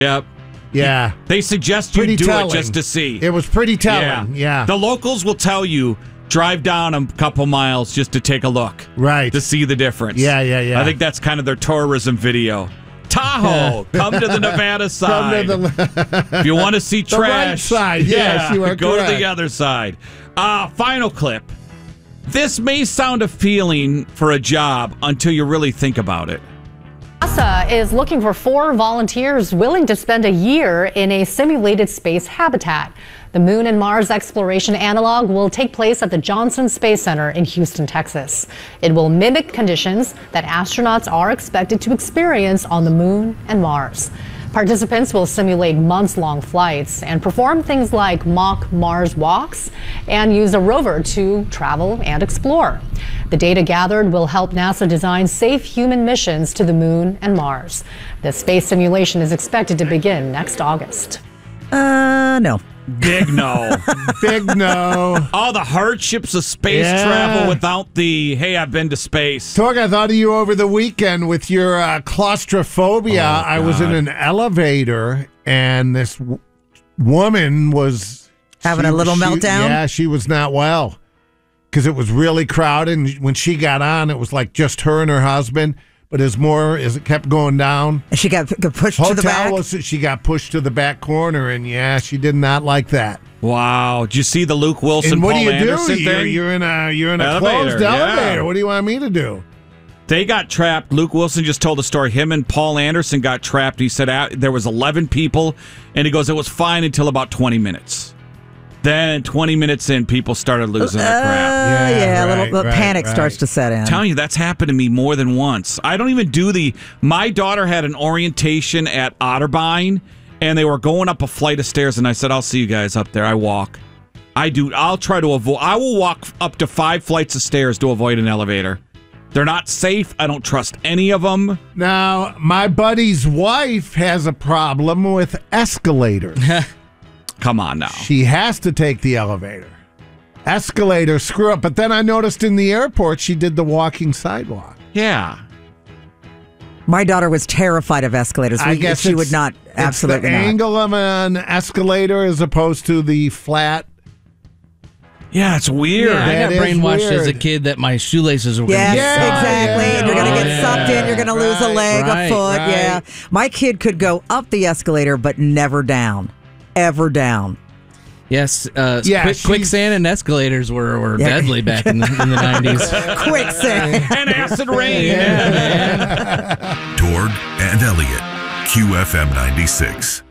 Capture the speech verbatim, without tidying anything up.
Yep. Yeah. They suggest you Pretty do telling. it just to see. It was pretty telling, yeah. The locals will tell you, drive down a couple miles just to take a look. Right. To see the difference. Yeah, yeah, yeah. I think that's kind of their tourism video. Tahoe, come to the Nevada side. Come to the, if you want to see the trash. right side, yes, yeah, you are go correct. to the other side. Uh, final clip. This may sound appealing for a job until you really think about it. NASA is looking for four volunteers willing to spend a year in a simulated space habitat. The Moon and Mars exploration analog will take place at the Johnson Space Center in Houston, Texas. It will mimic conditions that astronauts are expected to experience on the Moon and Mars. Participants will simulate months-long flights and perform things like mock Mars walks and use a rover to travel and explore. The data gathered will help NASA design safe human missions to the Moon and Mars. The space simulation is expected to begin next August. Uh, no. Big no. Big no. All the hardships of space Yeah. travel without the, hey, I've been to space. Torg, I thought of you over the weekend with your uh, claustrophobia. Oh, I was in God. an elevator, and this w- woman was... Having she- a little she- meltdown? Yeah, she was not well. Because it was really crowded, and when she got on, it was like just her and her husband. But as more, as it kept going down... She got got pushed Hotel to the back? was, she got pushed to the back corner, and yeah, she did not like that. Wow. Did you see the Luke Wilson, And what Paul do you Anderson do? thing? You're, you're in a you're in a Elevator, closed yeah. elevator. What do you want me to do? They got trapped. Luke Wilson just told the story. Him and Paul Anderson got trapped. He said out, there was eleven people, and he goes, it was fine until about twenty minutes. Then twenty minutes in, people started losing their Uh, crap. yeah, Yeah, a little right, the right, panic right. starts to set in. I'm telling you, that's happened to me more than once. I don't even do the... My daughter had an orientation at Otterbein, and they were going up a flight of stairs, and I said, I'll see you guys up there. I walk. I do. I'll try to avoid... I will walk up to five flights of stairs to avoid an elevator. They're not safe. I don't trust any of them. Now, my buddy's wife has a problem with escalators. Come on now. She has to take the elevator. Escalator, screw up. But then I noticed in the airport, she did the walking sidewalk. Yeah. My daughter was terrified of escalators. I We- guess she it's- would not. Absolutely it's the not. angle of an escalator as opposed to the flat. Yeah, it's weird. Yeah, I That got is brainwashed as a weird. kid that my shoelaces were going Yes, to Yeah, get exactly. yeah, and you're going to get yeah. sucked in. You're going to lose a Right, leg, right, a foot. right. Yeah. My kid could go up the escalator, but never down. Ever down. Yes, uh, Yeah, quick, she's- quicksand and escalators were, were Yeah. deadly back in the, in the nineties. Quicksand. And acid rain. Yeah, man. Torg and Elliott, Q F M ninety-six.